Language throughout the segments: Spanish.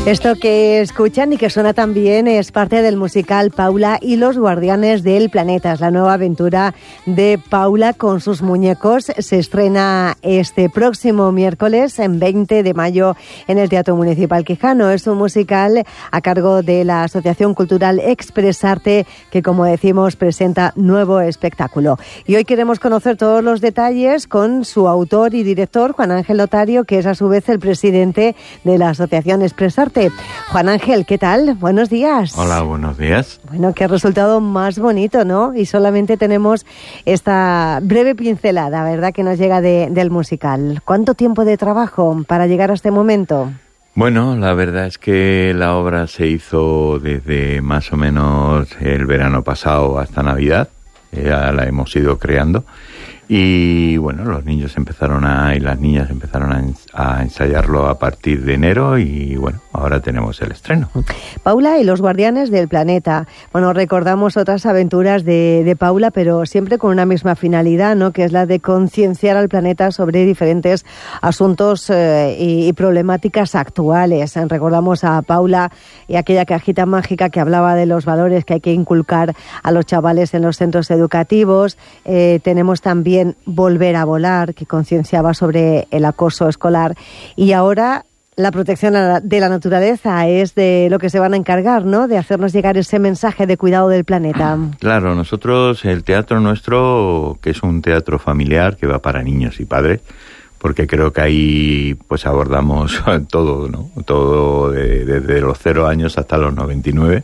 Esto que escuchan y que suena también es parte del musical Paula y los Guardianes del Planeta. Es la nueva aventura de Paula con sus muñecos. Se estrena este próximo miércoles, en 20 de mayo, en el Teatro Municipal Quijano. Es un musical a cargo de la Asociación Cultural Expresarte, que, como decimos, presenta nuevo espectáculo. Y hoy queremos conocer todos los detalles con su autor y director, Juan Ángel Otario, que es a su vez el presidente de la Asociación Expresarte. Juan Ángel, ¿qué tal? Buenos días. Hola, buenos días. Bueno, qué resultado más bonito, ¿no? Y solamente tenemos esta breve pincelada, ¿verdad?, que nos llega del musical. ¿Cuánto tiempo de trabajo para llegar a este momento? Bueno, la verdad es que la obra se hizo desde más o menos el verano pasado hasta Navidad. Ya la hemos ido creando. Y bueno, los niños y las niñas empezaron a ensayarlo a partir de enero y bueno, ahora tenemos el estreno. Paula y los Guardianes del Planeta. Bueno, recordamos otras aventuras de Paula, pero siempre con una misma finalidad, ¿no?, que es la de concienciar al planeta sobre diferentes asuntos y problemáticas actuales. Recordamos a Paula y aquella cajita mágica que hablaba de los valores que hay que inculcar a los chavales en los centros educativos. Tenemos también Volver a volar, que concienciaba sobre el acoso escolar, y ahora la protección de la naturaleza es de lo que se van a encargar, ¿no?, de hacernos llegar ese mensaje de cuidado del planeta. Claro, nosotros, el teatro nuestro, que es un teatro familiar que va para niños y padres, porque creo que ahí pues abordamos todo, ¿no?, todo desde los 0 años hasta los 99.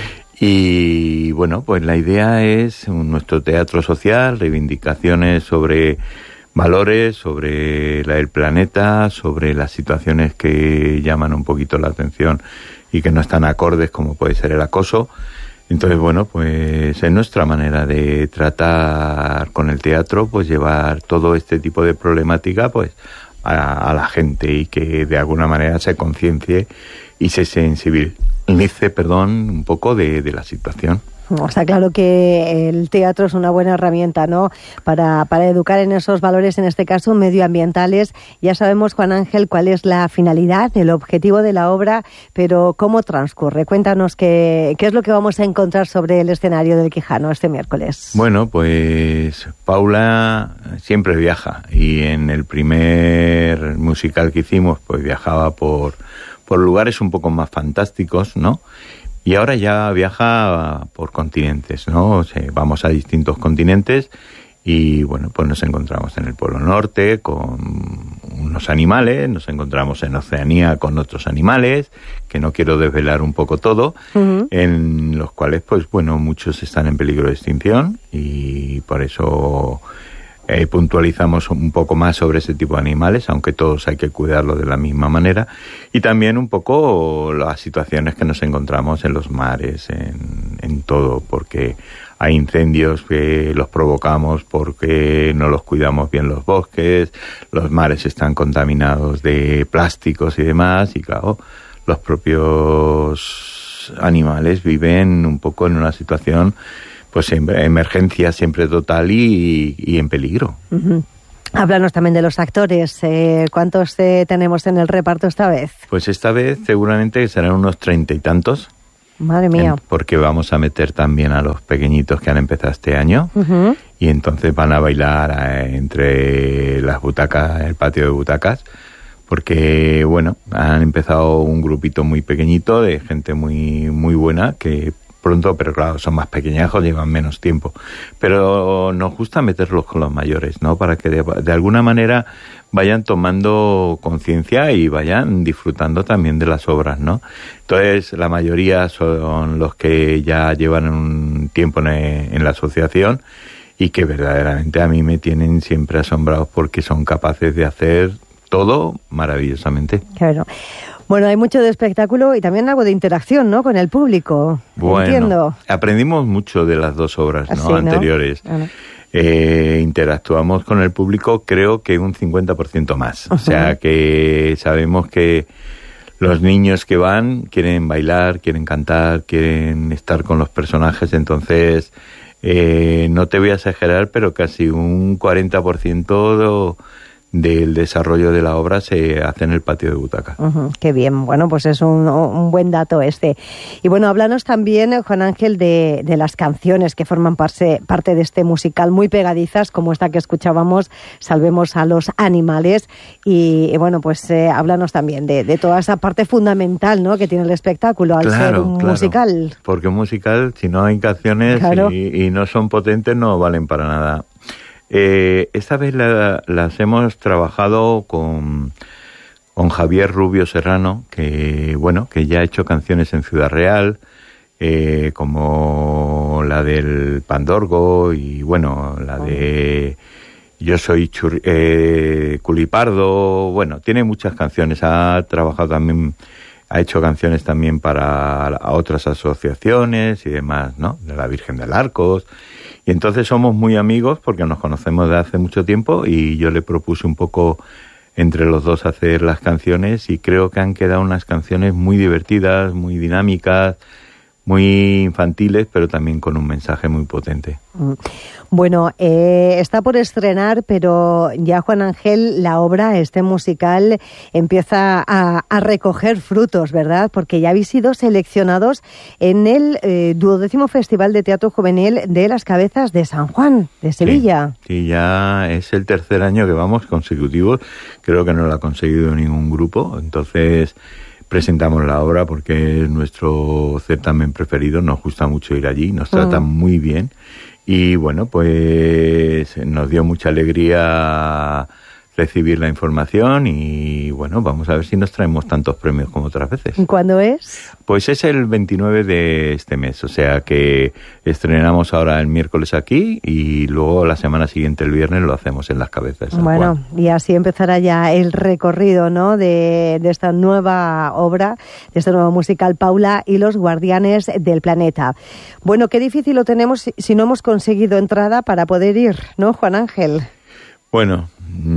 Y bueno, pues la idea es nuestro teatro social, reivindicaciones sobre valores, sobre el planeta, sobre las situaciones que llaman un poquito la atención y que no están acordes, como puede ser el acoso. Entonces, bueno, pues es nuestra manera de tratar con el teatro, pues llevar todo este tipo de problemática pues a la gente y que de alguna manera se conciencie y se sensibilice, un poco de la situación. Está claro que el teatro es una buena herramienta, ¿no?, para educar en esos valores, en este caso medioambientales. Ya sabemos, Juan Ángel, cuál es la finalidad, el objetivo de la obra, pero ¿cómo transcurre? Cuéntanos qué es lo que vamos a encontrar sobre el escenario del Quijano este miércoles. Bueno, pues Paula siempre viaja y en el primer musical que hicimos pues viajaba por lugares un poco más fantásticos, ¿no? Y ahora ya viaja por continentes, ¿no? O sea, vamos a distintos continentes y, bueno, pues nos encontramos en el Polo Norte con unos animales, nos encontramos en Oceanía con otros animales, que no quiero desvelar un poco todo, en los cuales, pues, bueno, muchos están en peligro de extinción y por eso puntualizamos un poco más sobre ese tipo de animales, aunque todos hay que cuidarlos de la misma manera, y también un poco las situaciones que nos encontramos en los mares, en todo, porque hay incendios que los provocamos porque no los cuidamos bien los bosques, los mares están contaminados de plásticos y demás, y claro, los propios animales viven un poco en una situación pues emergencia siempre total y en peligro. Uh-huh. Háblanos también de los actores. ¿Cuántos tenemos en el reparto esta vez? Pues esta vez seguramente serán unos 30 y tantos. Madre mía. Porque vamos a meter también a los pequeñitos que han empezado este año. Uh-huh. Y entonces van a bailar entre las butacas, el patio de butacas. Porque, bueno, han empezado un grupito muy pequeñito de gente muy, muy buena que pronto, pero claro, son más pequeñajos, llevan menos tiempo. Pero nos gusta meterlos con los mayores, ¿no? Para que de alguna manera vayan tomando conciencia y vayan disfrutando también de las obras, ¿no? Entonces, la mayoría son los que ya llevan un tiempo en la asociación y que verdaderamente a mí me tienen siempre asombrados porque son capaces de hacer todo maravillosamente. Claro. Bueno, hay mucho de espectáculo y también algo de interacción, ¿no?, con el público. Bueno, entiendo. Aprendimos mucho de las dos obras, ¿no?, así, ¿no?, anteriores. Bueno. Interactuamos con el público, creo que un 50% más. Uh-huh. O sea, que sabemos que los niños que van quieren bailar, quieren cantar, quieren estar con los personajes, entonces no te voy a exagerar, pero casi un 40% del desarrollo de la obra se hace en el patio de butaca. Qué bien, bueno, pues es un buen dato este. Y bueno, háblanos también, Juan Ángel, de las canciones que forman parte de este musical, muy pegadizas, como esta que escuchábamos, Salvemos a los animales, y bueno, pues háblanos también de toda esa parte fundamental, ¿no?, que tiene el espectáculo al ser un musical. Porque un musical, si no hay canciones y no son potentes, no valen para nada. Esta vez las hemos trabajado con Javier Rubio Serrano, que ya ha hecho canciones en Ciudad Real, como la del Pandorgo y la de Yo soy Culipardo. Bueno, tiene muchas canciones. Ha trabajado también, ha hecho canciones también para otras asociaciones y demás, ¿no? De la Virgen del Arcos. Y entonces somos muy amigos porque nos conocemos de hace mucho tiempo, y yo le propuse un poco entre los dos hacer las canciones, y creo que han quedado unas canciones muy divertidas, muy dinámicas, muy infantiles, pero también con un mensaje muy potente. Bueno, está por estrenar, pero ya, Juan Ángel, la obra, este musical, empieza a recoger frutos, ¿verdad? Porque ya habéis sido seleccionados en el 12º Festival de Teatro Juvenil de las Cabezas de San Juan, de Sevilla. Sí, ya es el tercer año que vamos consecutivos. Creo que no lo ha conseguido ningún grupo, entonces presentamos la obra porque es nuestro certamen preferido, nos gusta mucho ir allí, nos tratan muy bien, y bueno, pues nos dio mucha alegría recibir la información, y bueno, vamos a ver si nos traemos tantos premios como otras veces. ¿Cuándo es? Pues es el 29 de este mes, o sea que estrenamos ahora el miércoles aquí, y luego la semana siguiente, el viernes, lo hacemos en Las Cabezas de San Juan. Y así empezará ya el recorrido, ¿no?, de esta nueva obra, de este nuevo musical, Paula y los Guardianes del Planeta. Bueno, qué difícil lo tenemos si no hemos conseguido entrada para poder ir, ¿no, Juan Ángel? Bueno,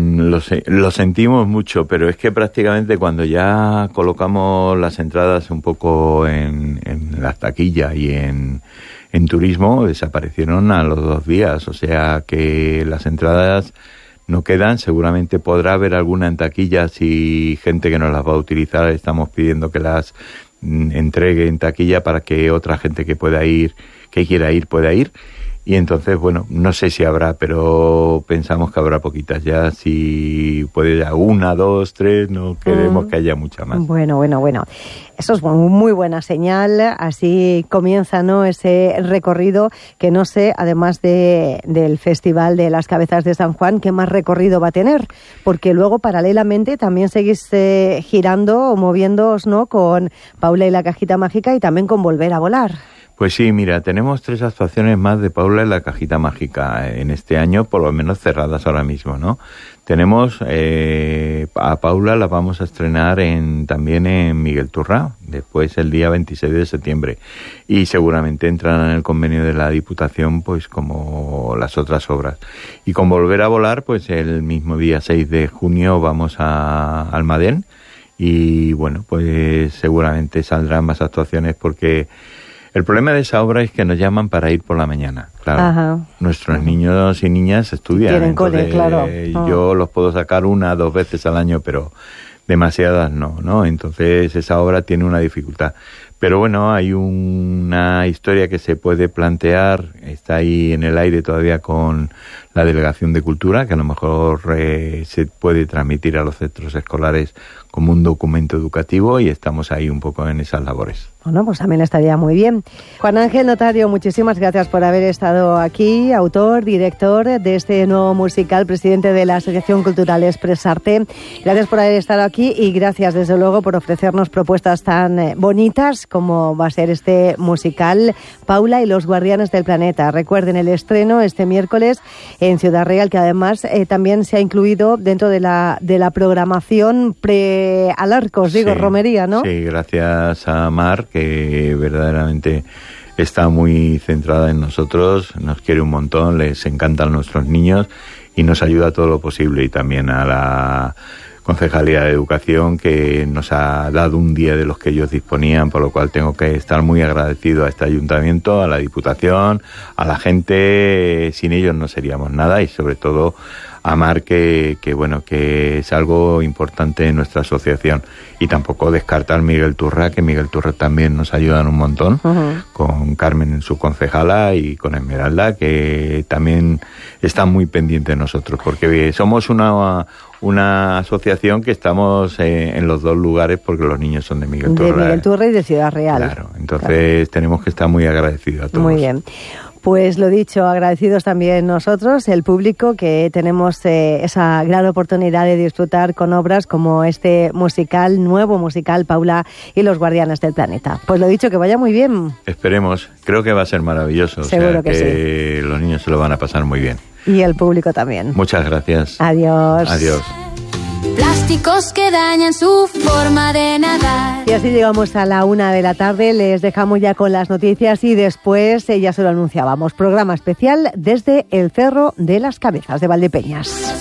lo sentimos mucho, pero es que prácticamente cuando ya colocamos las entradas un poco en las taquillas y en turismo, desaparecieron a los 2 días, o sea que las entradas no quedan. Seguramente podrá haber alguna en taquillas, y gente que no las va a utilizar estamos pidiendo que las entregue en taquilla para que otra gente que quiera ir pueda ir. Y entonces, bueno, no sé si habrá, pero pensamos que habrá poquitas ya. Si puede ya 1, 2, 3, no queremos que haya mucha más. Bueno. Eso es muy buena señal. Así comienza, ¿no?, ese recorrido, que no sé, además del Festival de las Cabezas de San Juan, qué más recorrido va a tener. Porque luego, paralelamente, también seguís girando o moviéndoos, ¿no?, con Paula y la Cajita Mágica, y también con Volver a Volar. Pues sí, mira, tenemos 3 actuaciones más de Paula y la Cajita Mágica en este año, por lo menos cerradas ahora mismo, ¿no? Tenemos a Paula la vamos a estrenar también en Miguel Turra, después el día 26 de septiembre, y seguramente entrarán en el convenio de la Diputación, pues como las otras obras. Y con Volver a Volar, pues el mismo día 6 de junio vamos a Almadén, y bueno, pues seguramente saldrán más actuaciones, porque el problema de esa obra es que nos llaman para ir por la mañana. Claro, ajá. Nuestros niños y niñas estudian. Tienen cole, claro. Yo los puedo sacar 1 o 2 veces al año, pero demasiadas no. Entonces esa obra tiene una dificultad. Pero bueno, hay una historia que se puede plantear, está ahí en el aire todavía con la Delegación de Cultura, que a lo mejor se puede transmitir a los centros escolares como un documento educativo, y estamos ahí un poco en esas labores. Bueno, pues también estaría muy bien. Juan Ángel Notario, muchísimas gracias por haber estado aquí, autor, director de este nuevo musical, presidente de la Asociación Cultural Expresarte. Gracias por haber estado aquí, y gracias desde luego por ofrecernos propuestas tan bonitas como va a ser este musical, Paula y los Guardianes del Planeta. Recuerden el estreno este miércoles en Ciudad Real, que además también se ha incluido dentro de la programación pre-Alarcos, digo, sí, romería, ¿no? Sí, gracias a Mar, que verdaderamente está muy centrada en nosotros, nos quiere un montón, les encantan nuestros niños y nos ayuda todo lo posible, y también a la Concejalía de Educación, que nos ha dado un día de los que ellos disponían, por lo cual tengo que estar muy agradecido a este ayuntamiento, a la Diputación, a la gente. Sin ellos no seríamos nada, y sobre todo Amar, que es algo importante en nuestra asociación. Y tampoco descartar Miguel Turra, que Miguel Turra también nos ayudan un montón, con Carmen, su concejala, y con Esmeralda, que también están muy pendientes de nosotros, porque somos una asociación que estamos en los dos lugares, porque los niños son de Miguel Turra. De Miguel Turra y de Ciudad Real. Claro, entonces tenemos que estar muy agradecidos a todos. Muy bien. Pues lo dicho, agradecidos también nosotros, el público, que tenemos esa gran oportunidad de disfrutar con obras como este nuevo musical, Paula y los Guardianes del Planeta. Pues lo dicho, que vaya muy bien. Esperemos, creo que va a ser maravilloso. Seguro que sí. Los niños se lo van a pasar muy bien. Y el público también. Muchas gracias. Adiós. Adiós. Plásticos que dañan su forma de nadar. Y así llegamos a la 1:00 p.m. Les dejamos ya con las noticias y después, ya se lo anunciábamos, programa especial desde el Cerro de las Cabezas de Valdepeñas.